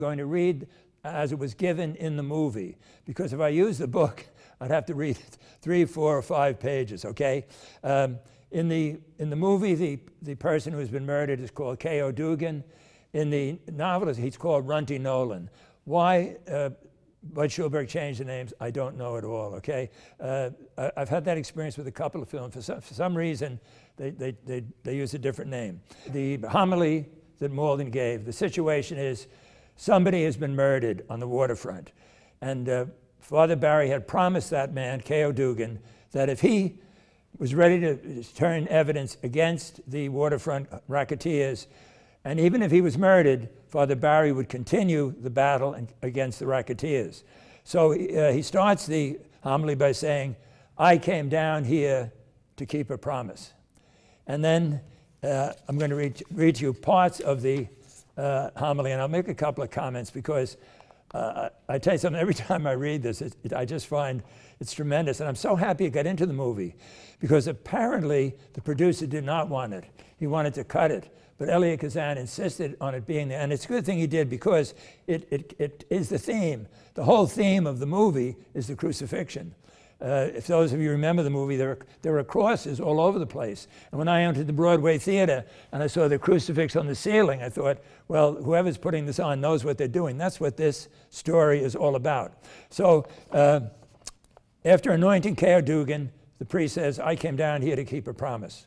going to read as it was given in the movie, because if I use the book, I'd have to read 3, 4, or 5 pages, okay? In the movie, the person who's been murdered is called K.O. Dugan. In the novel, he's called Runty Nolan. Why Bud Schulberg changed the names, I don't know at all, okay? I've had that experience with a couple of films. For some reason, they use a different name. The homily that Malden gave, the situation is somebody has been murdered on the waterfront. And Father Barry had promised that man, K.O. Dugan, that if he was ready to turn evidence against the waterfront racketeers, and even if he was murdered, Father Barry would continue the battle against the racketeers. So he starts the homily by saying, I came down here to keep a promise. And then I'm going to read to you parts of the homily, and I'll make a couple of comments because I tell you something, every time I read this, I just find it's tremendous. And I'm so happy it got into the movie because apparently the producer did not want it. He wanted to cut it. But Elia Kazan insisted on it being there. And it's a good thing he did because it is the theme. The whole theme of the movie is the crucifixion. If those of you remember the movie, there were crosses all over the place. And when I entered the Broadway theater and I saw the crucifix on the ceiling, I thought, well, whoever's putting this on knows what they're doing. That's what this story is all about. So after anointing K.O. Dugan, the priest says, I came down here to keep a promise.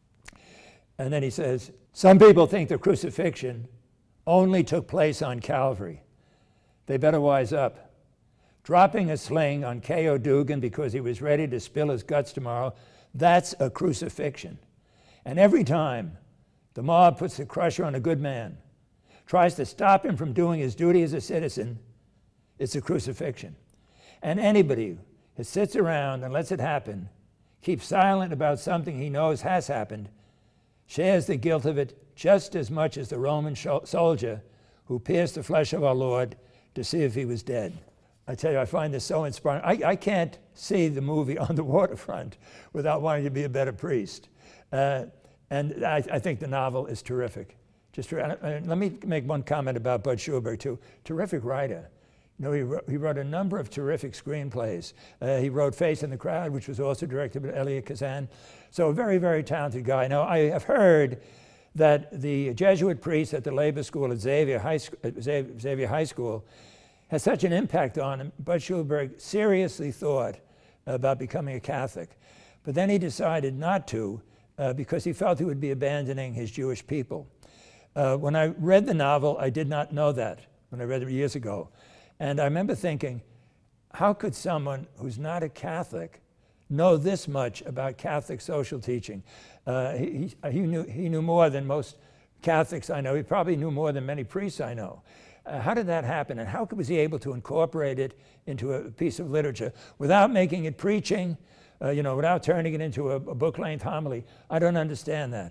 And then he says, some people think the crucifixion only took place on Calvary. They better wise up. Dropping a sling on K.O. Dugan because he was ready to spill his guts tomorrow, that's a crucifixion. And every time the mob puts the crusher on a good man, tries to stop him from doing his duty as a citizen, it's a crucifixion. And anybody who sits around and lets it happen, keeps silent about something he knows has happened, shares the guilt of it just as much as the Roman soldier who pierced the flesh of our Lord to see if he was dead. I tell you, I find this so inspiring. I can't see the movie on the waterfront without wanting to be a better priest. And I think the novel is terrific. Let me make one comment about Bud Schulberg, too. Terrific writer. You know, he wrote a number of terrific screenplays. He wrote Face in the Crowd, which was also directed by Elia Kazan. So a very, very talented guy. Now, I have heard that the Jesuit priest at the labor school at Xavier High School has such an impact on him. Bud Schulberg seriously thought about becoming a Catholic. But then he decided not to because he felt he would be abandoning his Jewish people. When I read the novel, I did not know that when I read it years ago. And I remember thinking, how could someone who's not a Catholic know this much about Catholic social teaching? He knew more than most Catholics I know. He probably knew more than many priests I know. How did that happen? And how was he able to incorporate it into a piece of literature without making it preaching, without turning it into a book-length homily? I don't understand that.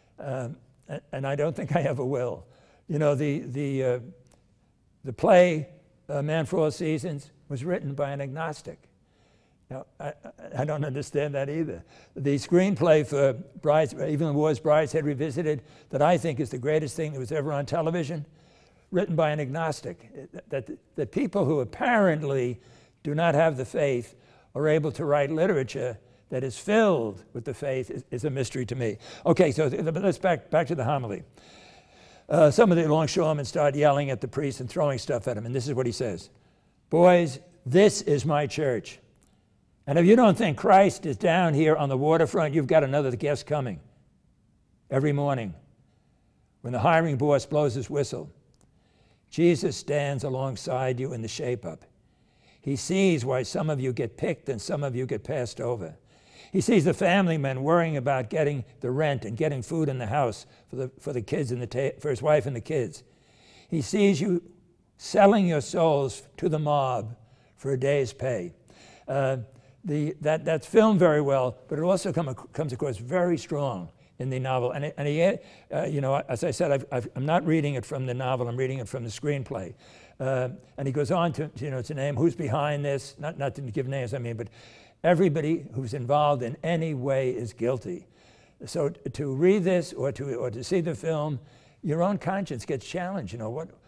And I don't think I ever will. You know, the play, Man for All Seasons, was written by an agnostic. Now, I don't understand that either. The screenplay for Even the War's Brideshead Revisited, that I think is the greatest thing that was ever on television, written by an agnostic. That people who apparently do not have the faith are able to write literature that is filled with the faith is a mystery to me. Okay, so let's back to the homily. Some of the longshoremen start yelling at the priest and throwing stuff at him, and this is what he says. Boys, this is my church. And if you don't think Christ is down here on the waterfront, you've got another guest coming. Every morning, when the hiring boss blows his whistle, Jesus stands alongside you in the shape-up. He sees why some of you get picked and some of you get passed over. He sees the family men worrying about getting the rent and getting food in the house for the kids and for his wife and the kids. He sees you selling your souls to the mob for a day's pay. That's filmed very well, but it also comes across very strong in the novel. And as I said, I'm not reading it from the novel, I'm reading it from the screenplay. And he goes on to name who's behind this, not to give names, but everybody who's involved in any way is guilty. So to read this or to see the film, your own conscience gets challenged.